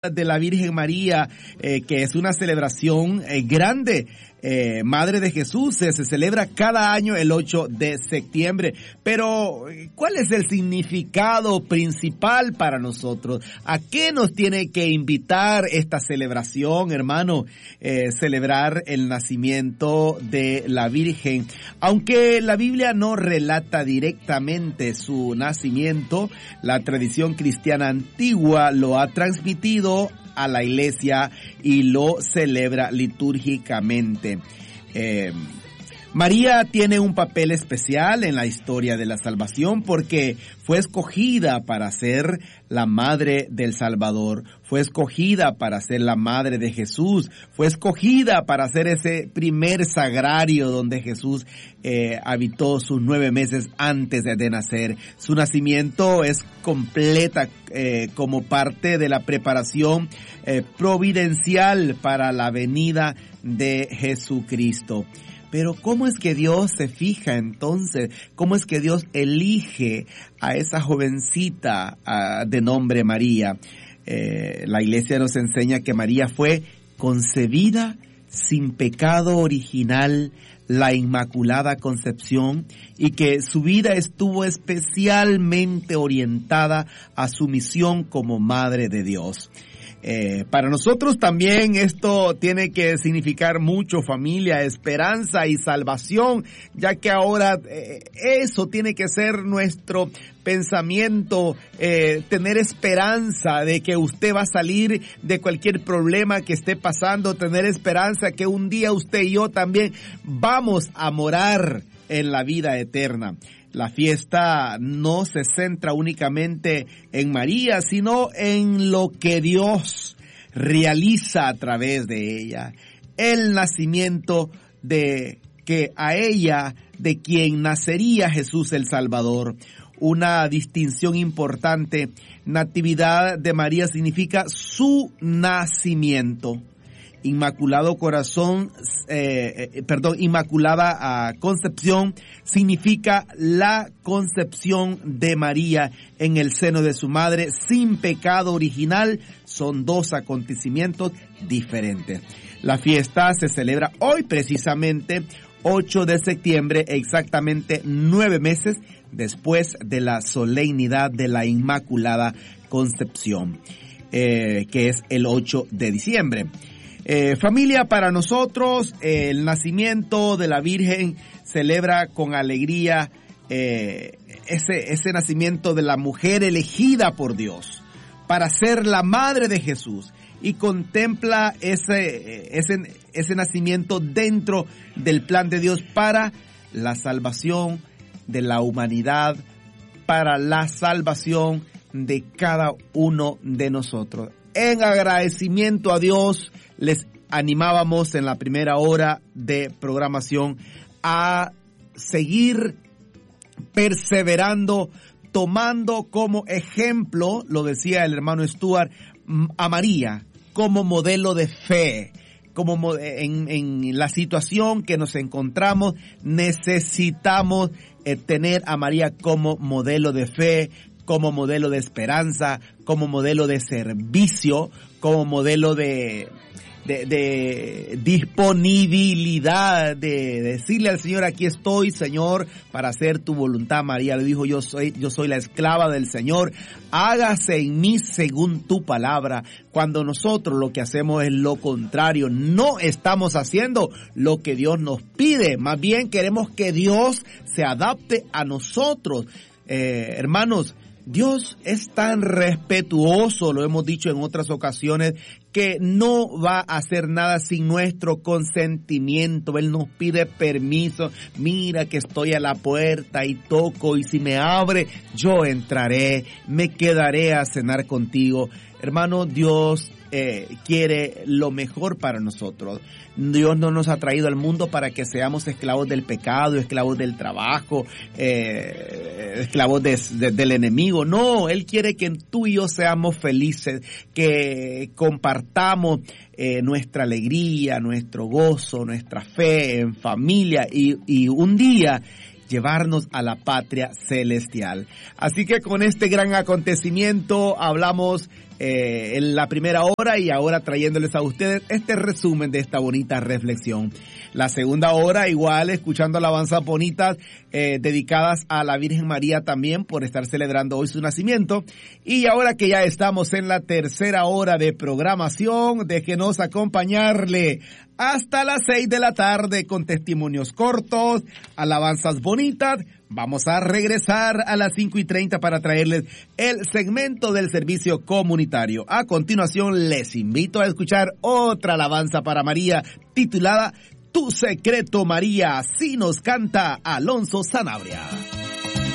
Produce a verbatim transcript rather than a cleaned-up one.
de la Virgen María, eh, que es una celebración eh, grande. Eh, Madre de Jesús se, se celebra cada año el ocho de septiembre. Pero, ¿cuál es el significado principal para nosotros? ¿A qué nos tiene que invitar esta celebración, hermano? Eh, celebrar el nacimiento de la Virgen. Aunque la Biblia no relata directamente su nacimiento, la tradición cristiana antigua lo ha transmitido a la iglesia y lo celebra litúrgicamente. Eh, María tiene un papel especial en la historia de la salvación porque fue escogida para ser la madre del Salvador, fue escogida para ser la madre de Jesús, fue escogida para ser ese primer sagrario donde Jesús eh, habitó sus nueve meses antes de, de nacer. Su nacimiento es completa eh, como parte de la preparación eh, providencial para la venida de Jesucristo. Pero ¿cómo es que Dios se fija entonces? ¿Cómo es que Dios elige a esa jovencita uh, de nombre María? Eh, la iglesia nos enseña que María fue concebida sin pecado original, la Inmaculada Concepción, y que su vida estuvo especialmente orientada a su misión como Madre de Dios. Eh, para nosotros también esto tiene que significar mucho, familia, esperanza y salvación, ya que ahora eh, eso tiene que ser nuestro pensamiento, eh, tener esperanza de que usted va a salir de cualquier problema que esté pasando, tener esperanza que un día usted y yo también vamos a morar en la vida eterna. La fiesta no se centra únicamente en María, sino en lo que Dios realiza a través de ella. El nacimiento de que a ella, de quien nacería Jesús el Salvador. Una distinción importante. Natividad de María significa su nacimiento. Inmaculado Corazón, eh, eh, perdón, Inmaculada uh, Concepción significa la concepción de María en el seno de su madre sin pecado original. Son dos acontecimientos diferentes. La fiesta se celebra hoy precisamente, ocho de septiembre, exactamente nueve meses después de la solemnidad de la Inmaculada Concepción, eh, que es el ocho de diciembre. Eh, familia, para nosotros eh, el nacimiento de la Virgen celebra con alegría eh, ese, ese nacimiento de la mujer elegida por Dios para ser la madre de Jesús, y contempla ese, ese, ese nacimiento dentro del plan de Dios para la salvación de la humanidad, para la salvación de cada uno de nosotros. En agradecimiento a Dios, les animábamos en la primera hora de programación a seguir perseverando, tomando como ejemplo, lo decía el hermano Stuart, a María como modelo de fe. Como en, en la situación que nos encontramos, necesitamos eh, tener a María como modelo de fe, como modelo de esperanza, como modelo de servicio, como modelo de, de, de disponibilidad, de decirle al Señor: aquí estoy, Señor, para hacer tu voluntad. María le dijo: yo soy, yo soy la esclava del Señor, hágase en mí según tu palabra. Cuando nosotros lo que hacemos es lo contrario, no estamos haciendo lo que Dios nos pide, más bien queremos que Dios se adapte a nosotros. Eh, hermanos, Dios es tan respetuoso, lo hemos dicho en otras ocasiones, que no va a hacer nada sin nuestro consentimiento. Él nos pide permiso. Mira que estoy a la puerta y toco, y si me abre, yo entraré, me quedaré a cenar contigo. Hermano, Dios eh, quiere lo mejor para nosotros. Dios no nos ha traído al mundo para que seamos esclavos del pecado, esclavos del trabajo, eh, esclavos de, de, del enemigo. No, Él quiere que tú y yo seamos felices, que compartamos eh, nuestra alegría, nuestro gozo, nuestra fe en familia, y, y un día llevarnos a la patria celestial. Así que con este gran acontecimiento hablamos eh, en la primera hora y ahora trayéndoles a ustedes este resumen de esta bonita reflexión. La segunda hora igual escuchando alabanzas bonitas eh, dedicadas a la Virgen María también por estar celebrando hoy su nacimiento. Y ahora que ya estamos en la tercera hora de programación, déjenos acompañarle hasta las seis de la tarde con testimonios cortos, alabanzas bonitas. Vamos a regresar a las cinco y treinta para traerles el segmento del servicio comunitario. A continuación les invito a escuchar otra alabanza para María titulada Tu secreto, María, así nos canta Alonso Sanabria.